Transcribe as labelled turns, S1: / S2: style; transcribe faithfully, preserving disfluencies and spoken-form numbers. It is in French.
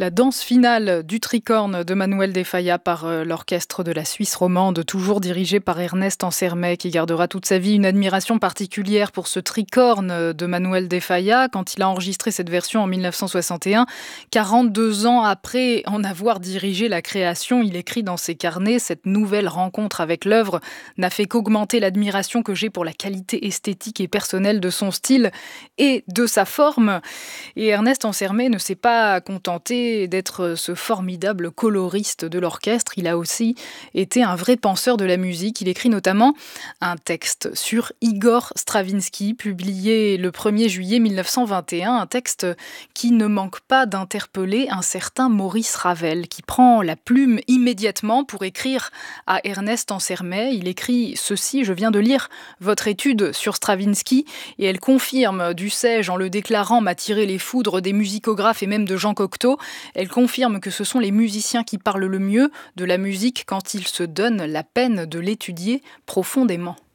S1: La danse finale du Tricorne de Manuel de Falla par euh, l'orchestre de la Suisse romande, toujours dirigé par Ernest Ansermet, qui gardera toute sa vie une admiration particulière pour ce Tricorne de Manuel de Falla. Quand il a enregistré cette version en mille neuf cent soixante et un, quarante-deux ans après en avoir dirigé la création, il écrit dans ses carnets: cette nouvelle rencontre avec l'œuvre n'a fait qu'augmenter l'admiration que j'ai pour la qualité esthétique et personnelle de son style et de sa forme. Et Ernest Ansermet ne s'est pas contenté d'être ce formidable coloriste de l'orchestre. Il a aussi été un vrai penseur de la musique. Il écrit notamment un texte sur Igor Stravinsky, publié le premier juillet mille neuf cent vingt et un, un texte qui ne manque pas d'interpeller un certain Maurice Ravel, qui prend la plume immédiatement pour écrire à Ernest Ansermet. Il écrit ceci: je viens de lire votre étude sur Stravinsky et elle confirme, dussé-je, en le déclarant, m'attirer les foudres des musicographes et même de Jean Cocteau. Elle confirme que ce sont les musiciens qui parlent le mieux de la musique quand ils se donnent la peine de l'étudier profondément.